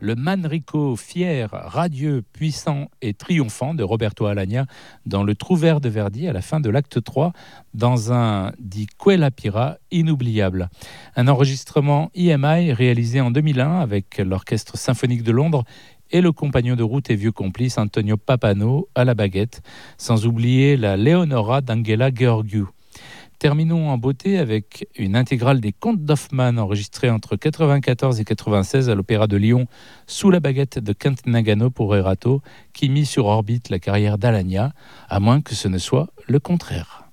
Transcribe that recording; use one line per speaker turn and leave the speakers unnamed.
le Manrico fier, radieux, puissant et triomphant de Roberto Alagna dans le Trouvère de Verdi à la fin de l'acte 3 dans un Di Quella Pira inoubliable. Un enregistrement EMI réalisé en 2001 avec l'Orchestre symphonique de Londres et le compagnon de route et vieux complice Antonio Papano à la baguette, sans oublier la Leonora d'Angela Gheorghiu. Terminons en beauté avec une intégrale des Contes d'Hoffmann enregistrée entre 1994 et 1996 à l'Opéra de Lyon sous la baguette de Kent Nagano pour Erato, qui mit sur orbite la carrière d'Alagna, à moins que ce ne soit le contraire.